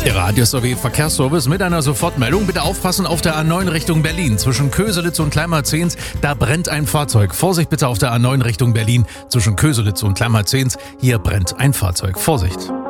Der Radius OW Verkehrsservice mit einer Sofortmeldung. Bitte aufpassen auf der A9 Richtung Berlin. Zwischen Köselitz und Kleinmarzehns, da brennt ein Fahrzeug. Vorsicht bitte auf der A9 Richtung Berlin. Zwischen Köselitz und Kleinmarzehns, hier brennt ein Fahrzeug. Vorsicht!